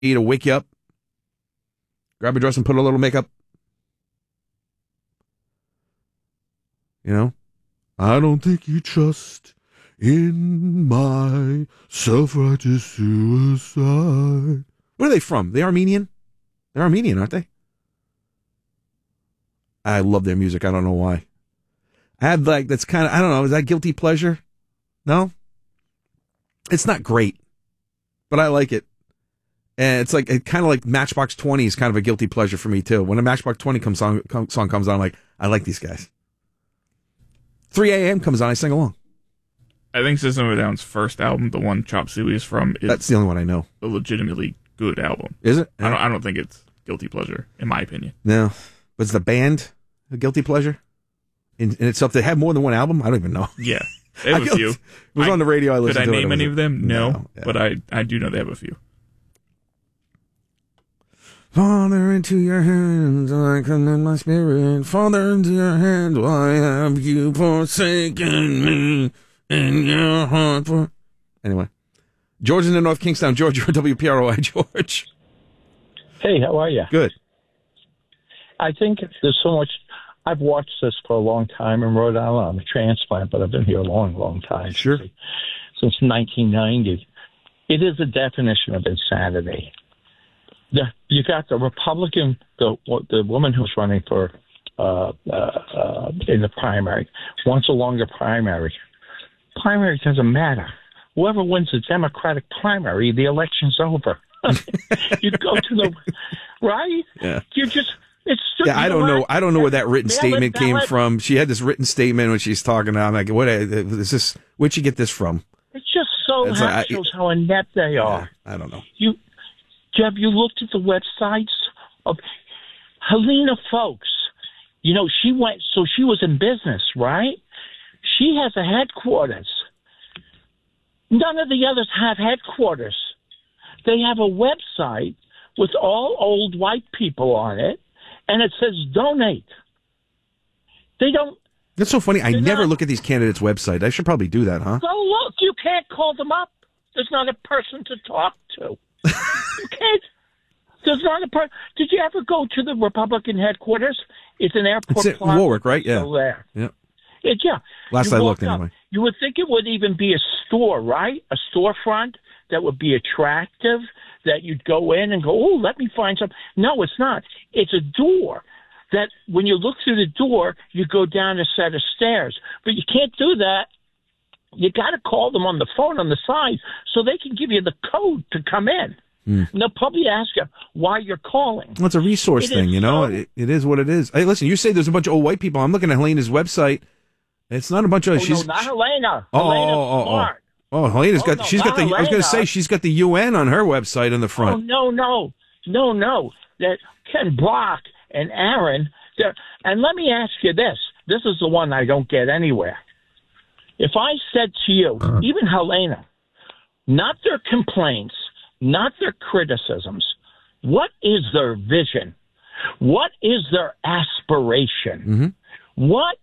to wake you up, grab a dress and put a little makeup. You know? I don't think you trust in my self-righteous suicide. Where are they from? They Armenian? They're Armenian, aren't they? I love their music. I don't know why. That's kind of, I don't know, is that guilty pleasure? No? It's not great, but I like it. And it's kind of like Matchbox 20 is kind of a guilty pleasure for me, too. When a Matchbox 20 song comes on, I'm like, I like these guys. 3 a.m. comes on, I sing along. I think System of a Down's first album, the one Chop Suey is from, that's the only one I know. A legitimately good album. Is it? Yeah. I don't think it's guilty pleasure, in my opinion. No. But is the band a guilty pleasure? In itself, they have more than one album? I don't even know. Yeah. They have a few. It was on the radio. I listened to it. Could I name any of them? No. Yeah. But I do know they have a few. Father, into your hands I commend my spirit. Father, into your hands, why have you forsaken me in your heart? Anyway, George in the North Kingstown. George, you're WPROI. George. Hey, how are you? Good. I think there's so much. I've watched this for a long time in Rhode Island. I'm a transplant, but I've been here a long, long time. Sure. Since 1990. It is a definition of insanity. You got the Republican, the woman who's running for in the primary wants a longer primary. Primary doesn't matter. Whoever wins the Democratic primary, the election's over. You go to the right. Yeah. You just. I don't know. I don't know where that written statement came from. She had this written statement when she's talking. I'm like, what is this? Where'd you get this from? It just shows how inept they are. I don't know. Have you looked at the websites of Helena Folks? You know, she was in business, right? She has a headquarters. None of the others have headquarters. They have a website with all old white people on it, and it says donate. They don't. That's so funny. I never look at these candidates' website. I should probably do that, huh? Go look. You can't call them up. There's not a person to talk to. You can't. There's not a person. Did you ever go to the Republican headquarters? It's an airport. It's in Warwick, right? Yeah. Still there. Yeah. Yeah. Last I looked, anyway. You would think it would even be a store, right? A storefront that would be attractive, that you'd go in and go, oh, let me find something. No, it's not. It's a door that when you look through the door, you go down a set of stairs. But you can't do that. You got to call them on the phone on the side so they can give you the code to come in. And they'll probably ask you why you're calling. Well, it's a resource thing, you know. It is what it is. Hey, listen, you say there's a bunch of old white people. I'm looking at Helena's website. It's not a bunch of. No, not Helena. Helena's got. She's got the. Helena. I was going to say she's got the UN on her website on the front. Oh no. That Ken Block and Aaron. And let me ask you this. This is the one I don't get anywhere. If I said to you, even Helena, not their complaints, not their criticisms, what is their vision? What is their aspiration? What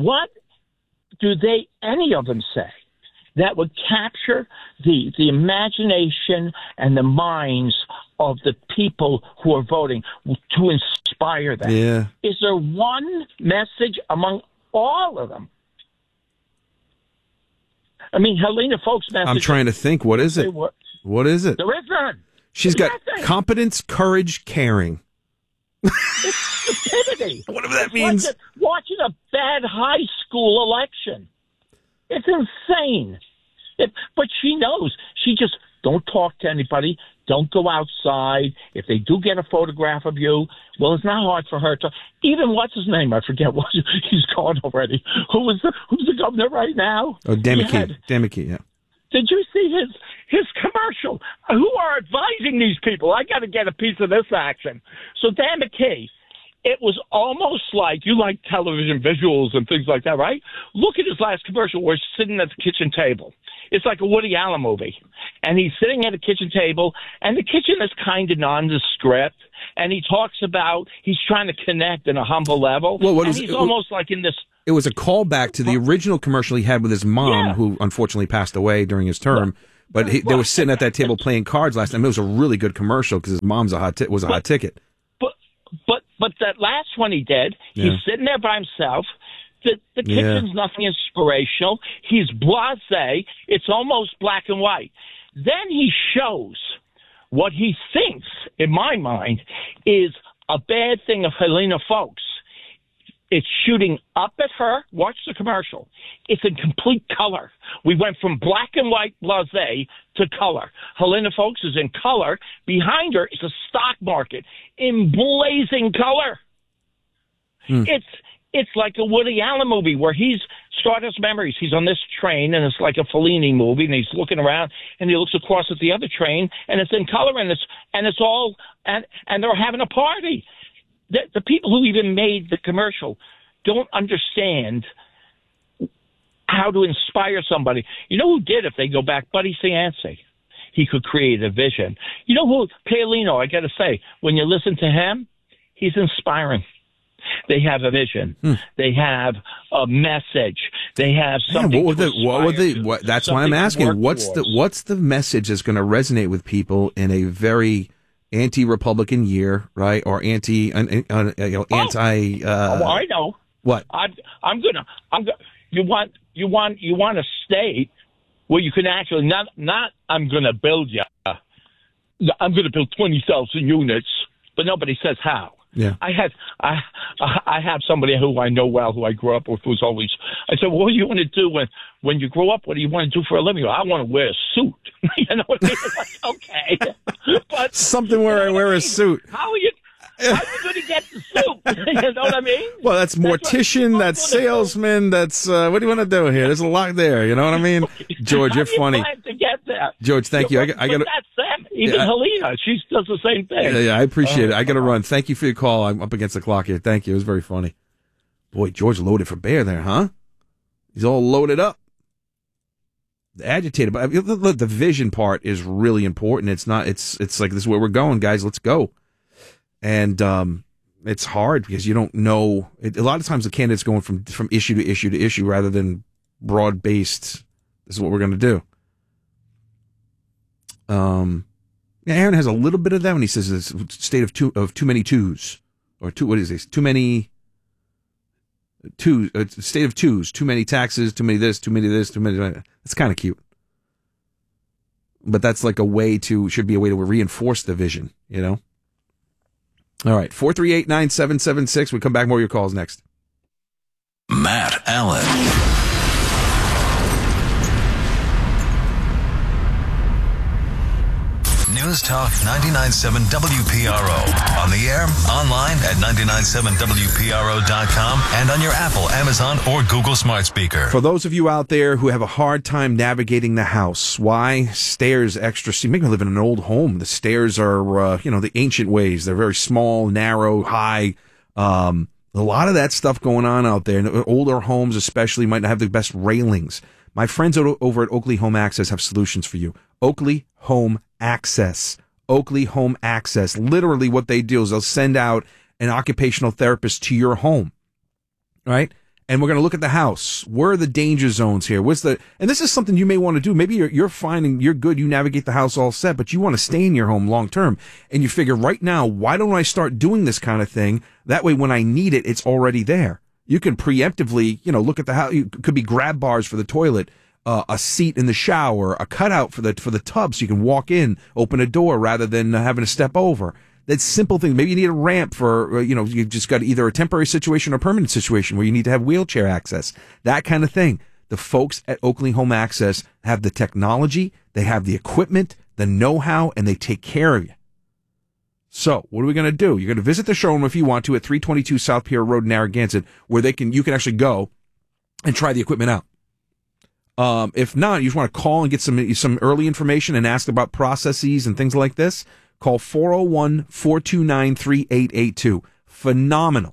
do any of them say that would capture the imagination and the minds of the people who are voting to inspire them? Yeah. Is there one message among all of them? I mean, Helena Folks' message. I'm trying to think. What is it? What is it? There is none. She's got competence, courage, caring. It's stupidity. Whatever that means. Like watching a bad high school election. It's insane. But she knows. She just don't talk to anybody. Don't go outside. If they do get a photograph of you, well, it's not hard for her to. Even what's his name? I forget. He's gone already. Who's the governor right now? Oh, Demeke, yeah. Did you see his commercial? Who are advising these people? I got to get a piece of this action. So Dan McKay, it was almost like, you like television visuals and things like that, right? Look at his last commercial where he's sitting at the kitchen table. It's like a Woody Allen movie. And he's sitting at a kitchen table, and the kitchen is kind of nondescript. And he talks about he's trying to connect in a humble level. Well, he's almost like in this. It was a callback to the original commercial he had with his mom, who unfortunately passed away during his term. But they were sitting at that table playing cards last time. It was a really good commercial because his mom's was a hot ticket. But that last one he did, he's sitting there by himself. The kitchen's nothing inspirational. He's blasé. It's almost black and white. Then he shows what he thinks, in my mind, is a bad thing of Helena Foulkes. It's shooting up at her. Watch the commercial. It's in complete color. We went from black and white blasé to color. Helena Foulkes is in color. Behind her is a stock market in blazing color. It's like a Woody Allen movie where he's Stardust Memories. He's on this train, and it's like a Fellini movie, and he's looking around, and he looks across at the other train, and it's in color, and it's all, and they're having a party. The people who even made the commercial don't understand how to inspire somebody. You know who did, if they go back? Buddy Cianci. He could create a vision. You know who? Paolino, I got to say, when you listen to him, he's inspiring. They have a vision. They have a message. They have something. That's why I'm asking. What's the message that's going to resonate with people in a very anti-Republican year, right? Or anti. I know. What? You want a state where you can actually not. I'm going to build you. I'm going to build 20,000 units, but nobody says how. Yeah, I have somebody who I know well, who I grew up with, who's always. I said, "What do you want to do when you grow up? What do you want to do for a living?" I want to wear a suit. You know what I mean? Like, okay, but something where I wear a suit. How are you going to get the suit? You know what I mean? Well, that's mortician, that's salesman, that's what do you want to do here? There's a lot there. You know what I mean? George, you're funny. To get there. George, thank you. I got. That's them. Even Helena, she does the same thing. Yeah, I appreciate it. I got to run. Thank you for your call. I'm up against the clock here. Thank you. It was very funny. Boy, George loaded for bear there, huh? He's all loaded up. Agitated, but look, the vision part is really important. It's not. It's like, this is where we're going, guys. Let's go. And it's hard because you don't know. A lot of times the candidate's going from issue to issue to issue rather than broad based. This is what we're going to do. Aaron has a little bit of that when he says it's a state of too many twos, or two. What is this? Too many twos. State of twos. Too many taxes. Too many this. Too many this. Too many. It's kind of cute, but that's like should be a way to reinforce the vision. You know. All right, 438-9776. We come back, more of your calls next. Matt Allen. News Talk 99.7 WPRO. On the air, online at 997WPRO.com, and on your Apple, Amazon, or Google smart speaker. For those of you out there who have a hard time navigating the house, why? Stairs extra. See, make me live in an old home. The stairs are, the ancient ways. They're very small, narrow, high. A lot of that stuff going on out there. And older homes especially might not have the best railings. My friends over at Oakley Home Access have solutions for you. Oakley Home Access. Oakley Home Access. Literally what they do is they'll send out an occupational therapist to your home, right? And we're going to look at the house. Where are the danger zones here? And this is something you may want to do. Maybe you're finding you're good. You navigate the house all set, but you want to stay in your home long term. And you figure right now, why don't I start doing this kind of thing? That way, when I need it, it's already there. You can preemptively, look at the house. It could be grab bars for the toilet, a seat in the shower, a cutout for the tub so you can walk in, open a door rather than having to step over. That's simple thing. Maybe you need a ramp for, you just got either a temporary situation or permanent situation where you need to have wheelchair access. That kind of thing. The folks at Oakley Home Access have the technology, they have the equipment, the know-how, and they take care of you. So, what are we going to do? You're going to visit the showroom if you want to at 322 South Pier Road in Narragansett, where you can actually go and try the equipment out. If not, you just want to call and get some early information and ask about processes and things like this. Call 401-429-3882. Phenomenal.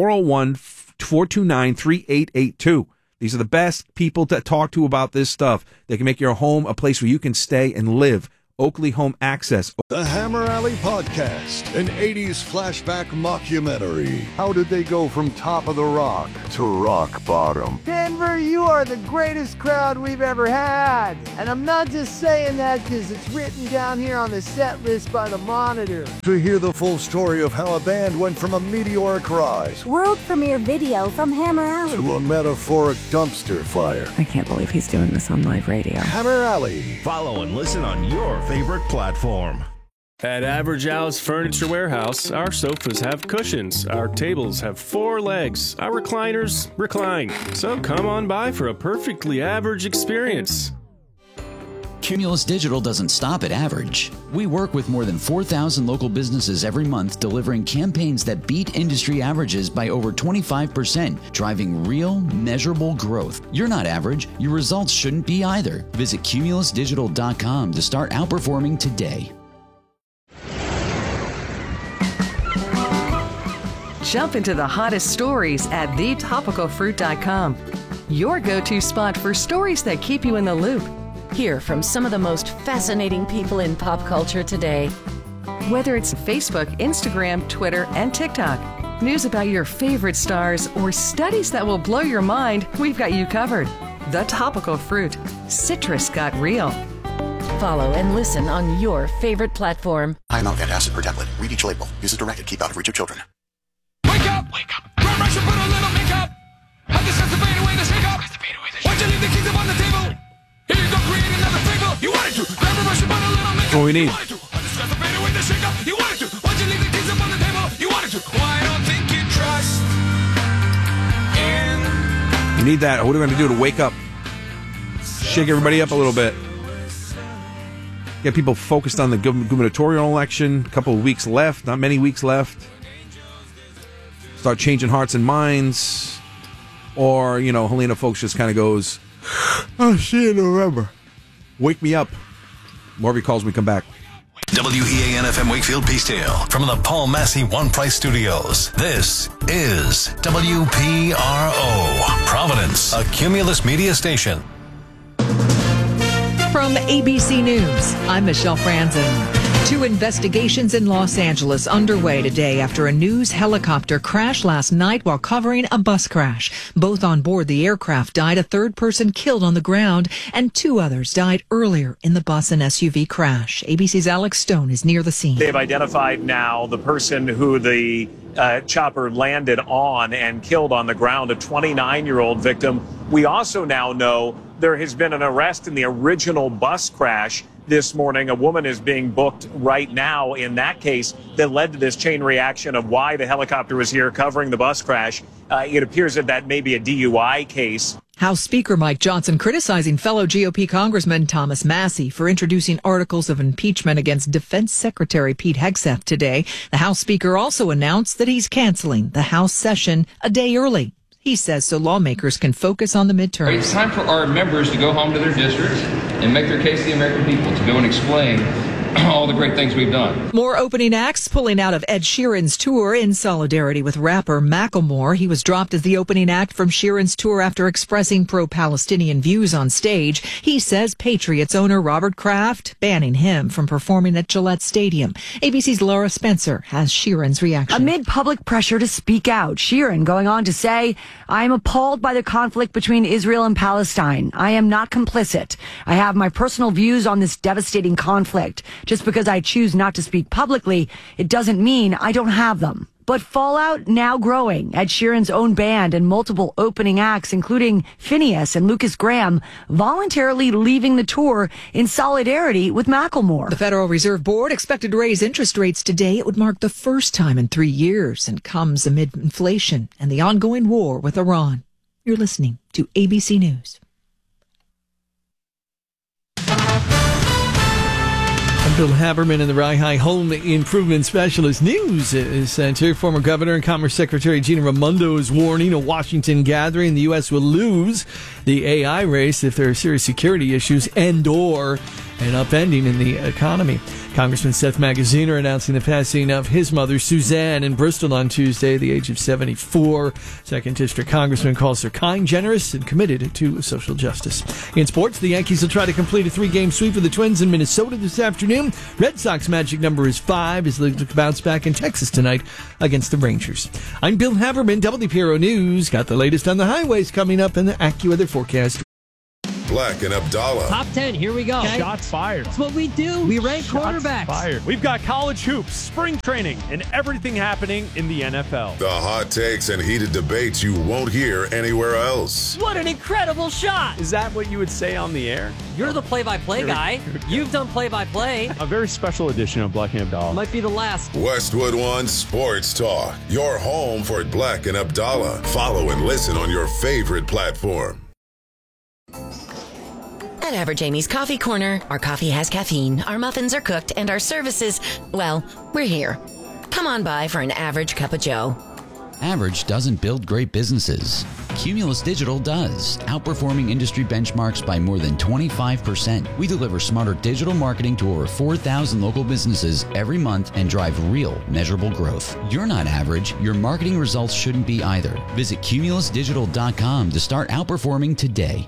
401-429-3882. These are the best people to talk to about this stuff. They can make your home a place where you can stay and live. Oakley Home Access. The Hammer Alley Podcast, an 80s flashback mockumentary. How did they go from top of the rock to rock bottom? Denver, you are the greatest crowd we've ever had. And I'm not just saying that because it's written down here on the set list by the Monitor. To hear the full story of how a band went from a meteoric rise World premiere video from Hammer Alley to a metaphoric dumpster fire. I can't believe he's doing this on live radio. Hammer Alley. Follow and listen on your favorite platform. At Average Al's Furniture Warehouse, our sofas have cushions, our tables have 4 legs, our recliners recline. So come on by for a perfectly average experience. Cumulus Digital doesn't stop at average. We work with more than 4,000 local businesses every month, delivering campaigns that beat industry averages by over 25%, driving real, measurable growth. You're not average. Your results shouldn't be either. Visit cumulusdigital.com to start outperforming today. Jump into the hottest stories at thetopicalfruit.com. Your go-to spot for stories that keep you in the loop. Hear from some of the most fascinating people in pop culture today. Whether it's Facebook, Instagram, Twitter, and TikTok, news about your favorite stars, or studies that will blow your mind, we've got you covered. The Topical Fruit. Citrus got real. Follow and listen on your favorite platform. High amount antacid per tablet. Read each label. Use as directed. Keep out of reach of children. Wake up! Wake up! Run, rush, and put a little makeup. Have the sense to fade away the shake up. Why'd you leave the keys up on the table? Here you go, create another fable. You wanted to. Grab a brush and put a little makeup. That's what we need. You wanted to. Understand the fade away the shake up. You wanted to. Why'd you leave the keys up on the table? You wanted to. Why don't think you trust in... You need that. What are we going to do to wake up? Shake everybody up a little bit. Get people focused on the gubernatorial election. A couple of weeks left. Not many weeks left. Start changing hearts and minds. Or, you know, Helena folks just kind of goes, I'll see you in November. Wake me up. Morby calls me, come back. WEAN-FM Wakefield Peacedale from the Paul Massey One Price Studios. This is WPRO, Providence, a Cumulus media station. From ABC News, I'm Michelle Franzen. 2 investigations in Los Angeles underway today after a news helicopter crashed last night while covering a bus crash. Both on board the aircraft died. A third person killed on the ground, and 2 others died earlier in the bus and SUV crash. ABC's Alex Stone is near the scene. They've identified now the person who the chopper landed on and killed on the ground, a 29-year-old victim. We also now know there has been an arrest in the original bus crash this morning. A woman is being booked right now in that case that led to this chain reaction of why the helicopter was here covering the bus crash. It appears that may be a DUI case. House Speaker Mike Johnson criticizing fellow GOP Congressman Thomas Massey for introducing articles of impeachment against Defense Secretary Pete Hegseth today. The House Speaker also announced that he's canceling the House session a day early. He says so lawmakers can focus on the midterms. It's time for our members to go home to their districts and make their case to the American people, to go and explain all the great things we've done. More opening acts pulling out of Ed Sheeran's tour in solidarity with rapper Macklemore. He was dropped as the opening act from Sheeran's tour after expressing pro-Palestinian views on stage. He says Patriots owner Robert Kraft banning him from performing at Gillette Stadium. ABC's Laura Spencer has Sheeran's reaction. Amid public pressure to speak out, Sheeran going on to say, I am appalled by the conflict between Israel and Palestine. I am not complicit. I have my personal views on this devastating conflict. Just because I choose not to speak publicly, it doesn't mean I don't have them. But fallout now growing. Ed Sheeran's own band and multiple opening acts, including Phineas and Lucas Graham, voluntarily leaving the tour in solidarity with Macklemore. The Federal Reserve Board expected to raise interest rates today. It would mark the first time in 3 years and comes amid inflation and the ongoing war with Iran. You're listening to ABC News. I'm Bill Haberman in the Rye High Home Improvement Specialist News Center. Former Governor and Commerce Secretary Gina Raimondo is warning a Washington gathering the U.S. will lose the AI race if there are serious security issues and/or an upending in the economy. Congressman Seth Magaziner announcing the passing of his mother, Suzanne, in Bristol on Tuesday at the age of 74. 2nd District Congressman calls her kind, generous, and committed to social justice. In sports, the Yankees will try to complete a 3-game sweep of the Twins in Minnesota this afternoon. Red Sox magic number is 5 as they look to bounce back in Texas tonight against the Rangers. I'm Bill Haberman, WPRO News. Got the latest on the highways coming up in the AccuWeather forecast. Black and Abdallah. Top 10, here we go. Okay. Shots fired. That's what we do. We rank quarterbacks. Fired. We've got college hoops, spring training, and everything happening in the NFL. The hot takes and heated debates you won't hear anywhere else. What an incredible shot. Is that what you would say on the air? You're the play-by-play guy. You've done play-by-play. A very special edition of Black and Abdallah. Might be the last. Westwood One Sports Talk. Your home for Black and Abdallah. Follow and listen on your favorite platform. At Average Amy's Coffee Corner, our coffee has caffeine, our muffins are cooked, and our services, well, we're here. Come on by for an average cup of joe. Average doesn't build great businesses. Cumulus Digital does, outperforming industry benchmarks by more than 25%. We deliver smarter digital marketing to over 4,000 local businesses every month and drive real, measurable growth. You're not average. Your marketing results shouldn't be either. Visit cumulusdigital.com to start outperforming today.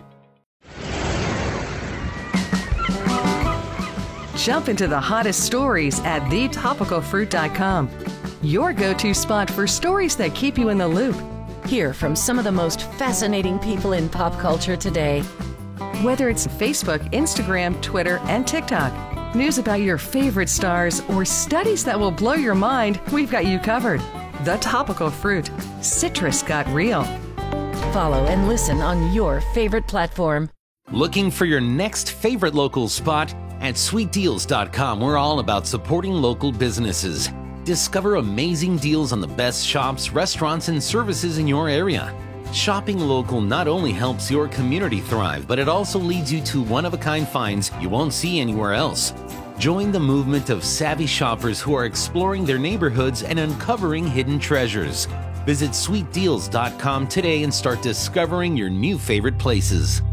Jump into the hottest stories at thetopicalfruit.com. Your go-to spot for stories that keep you in the loop. Hear from some of the most fascinating people in pop culture today. Whether it's Facebook, Instagram, Twitter, and TikTok, news about your favorite stars, or studies that will blow your mind, we've got you covered. The Topical Fruit. Citrus got real. Follow and listen on your favorite platform. Looking for your next favorite local spot? At sweetdeals.com, we're all about supporting local businesses. Discover amazing deals on the best shops, restaurants, and services in your area. Shopping local not only helps your community thrive, but it also leads you to one-of-a-kind finds you won't see anywhere else. Join the movement of savvy shoppers who are exploring their neighborhoods and uncovering hidden treasures. Visit sweetdeals.com today and start discovering your new favorite places.